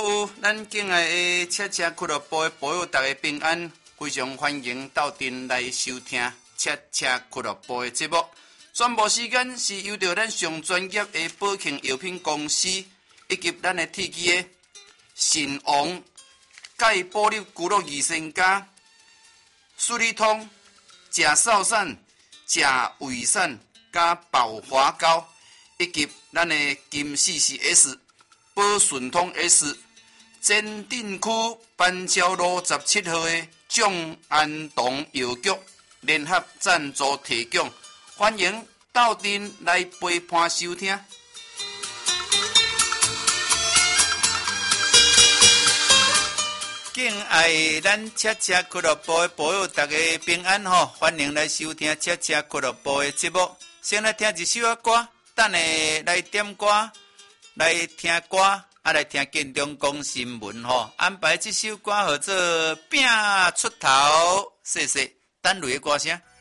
有咱敬爱的车车俱乐部的朋友，大家平安，非常欢迎到阵来收听车车俱乐部的节目。宣布时间是由着咱上专业的保庆药品公司以及咱的铁机的神王钙保粒骨肉益生加、舒利通、钾少散、钾胃散加保华膏，以及咱的金44S。宝顺通 S 前镇区板桥路17号的蒋安东药局联合赞助提供，欢迎到阵来陪伴收听。敬爱咱车车俱乐部的朋友，大家平安吼！欢迎来收听车车俱乐部的节目。先来听一首歌，等下来点歌。来听歌，来听建中讲新闻吼。安排这首歌叫做拼出头，谢谢。等类的歌声。